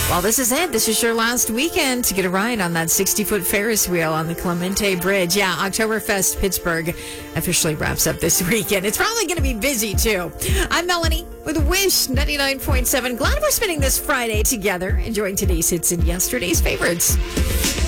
Well, this is it. This is your last weekend to get a ride on that 60-foot Ferris wheel on the Clemente Bridge. Yeah, Oktoberfest Pittsburgh officially wraps up this weekend. It's probably going to be busy, too. I'm Melanie with Wish 99.7. Glad we're spending this Friday together, enjoying today's hits and yesterday's favorites.